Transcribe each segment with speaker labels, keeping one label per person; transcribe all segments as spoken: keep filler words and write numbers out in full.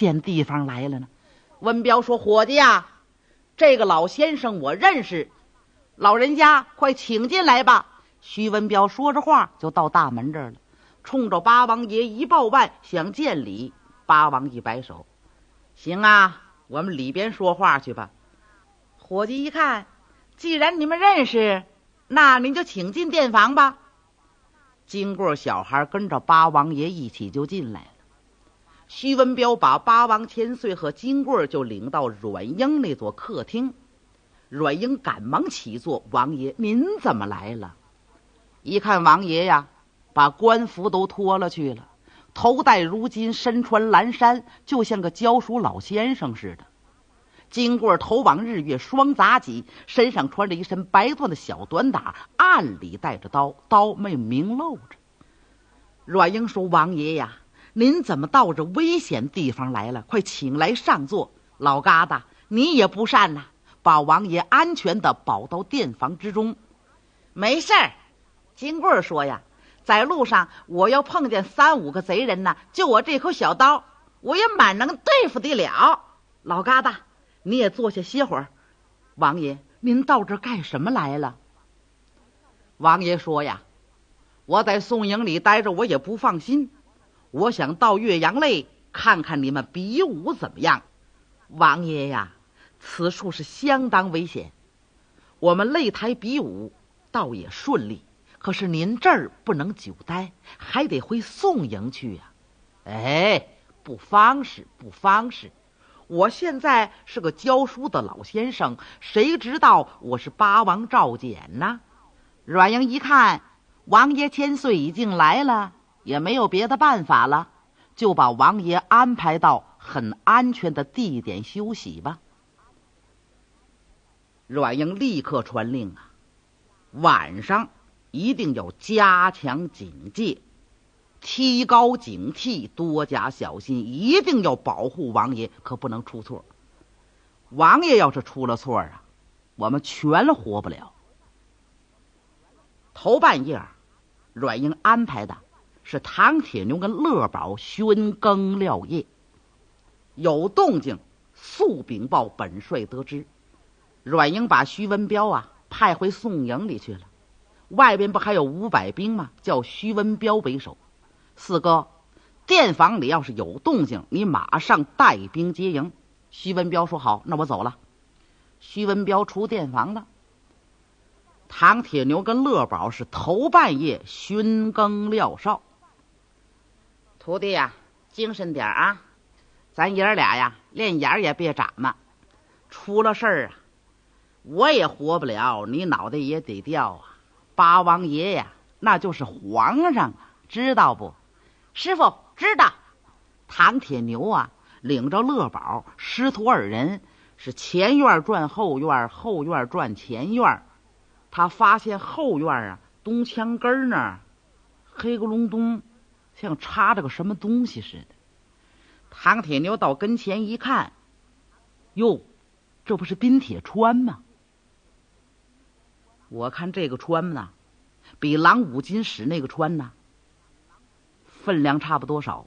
Speaker 1: 险地方来了呢？文彪说：伙计呀，这个老先生我认识，老人家快请进来吧。徐文彪说着话就到大门这儿了，冲着八王爷一抱腕想见礼。八王一摆手：行啊，我们里边说话去吧。伙计一看，既然你们认识，那您就请进殿房吧。金棍小孩跟着八王爷一起就进来了。徐文彪把八王千岁和金棍就领到阮英那座客厅。阮英赶忙起坐：王爷您怎么来了？一看王爷呀，把官服都脱了去了，头戴如金，身穿蓝衫，就像个教书老先生似的。金棍头往日月双杂戟，身上穿着一身白缎的小短打，暗里带着刀，刀没明露着。阮英说：王爷呀，您怎么到这危险地方来了？快请来上座。老疙瘩，你也不善呐，把王爷安全的保到殿房之中。没事儿，金棍说呀，在路上我要碰见三五个贼人呢，就我这口小刀，我也满能对付得了。老疙瘩，你也坐下歇会儿。王爷，您到这干什么来了？王爷说呀，我在宋营里待着我也不放心，我想到岳阳擂看看你们比武怎么样。王爷呀，此处是相当危险，我们擂台比武倒也顺利，可是您这儿不能久待，还得回宋营去呀。哎，不方便不方便，我现在是个教书的老先生，谁知道我是八王赵简呢？阮英一看王爷千岁已经来了，也没有别的办法了，就把王爷安排到很安全的地点休息吧。阮英立刻传令啊，晚上一定要加强警戒，提高警惕，多加小心，一定要保护王爷，可不能出错。王爷要是出了错啊，我们全活不了。头半夜阮英安排的是唐铁牛跟乐宝巡更料夜，有动静速禀报本帅得知。阮英把徐文彪啊派回宋营里去了，外边不还有五百兵吗？叫徐文彪为首。四哥，殿房里要是有动静，你马上带兵接营。徐文彪说好，那我走了。徐文彪出殿房了。唐铁牛跟乐宝是头半夜巡更料哨。徒弟呀，精神点啊，咱爷儿俩呀连眼也别眨嘛，出了事儿啊我也活不了，你脑袋也得掉啊。八王爷呀那就是皇上啊，知道不？师傅知道。唐铁牛啊领着乐宝师徒二人是前院转后院，后院转前院。他发现后院啊东墙根那儿黑咕隆咚像插着个什么东西似的。唐铁牛到跟前一看，哟，这不是冰铁川吗？我看这个川呢比郎五金使那个川呢分量差不多少。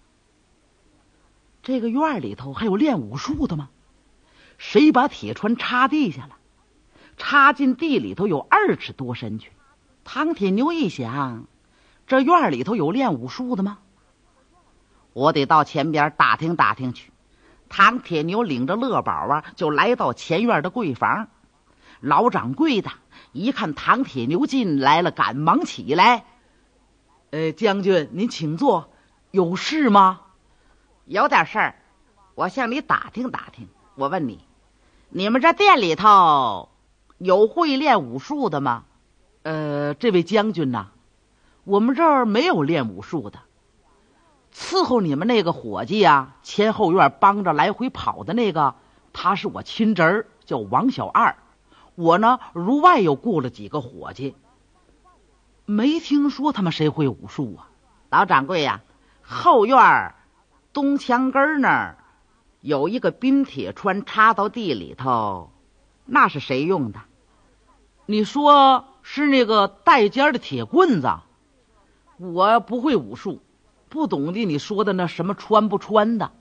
Speaker 1: 这个院里头还有练武术的吗？谁把铁川插地下了，插进地里头有二尺多深去。唐铁牛一想，这院里头有练武术的吗？我得到前边打听打听去。唐铁牛领着乐宝啊就来到前院的柜房。老掌柜的一看唐铁牛进来了，赶忙起来：呃，将军您请坐，有事吗？有点事儿，我向你打听打听。我问你，你们这店里头有会练武术的吗？呃，这位将军呐，我们这儿没有练武术的。伺候你们那个伙计啊，前后院帮着来回跑的那个，他是我亲侄儿，叫王小二。我呢如外又雇了几个伙计，没听说他们谁会武术啊。老掌柜呀、啊，后院东墙根那儿有一个冰铁川插到地里头，那是谁用的？你说是那个带尖的铁棍子？我不会武术，不懂得你说的那什么穿不穿的。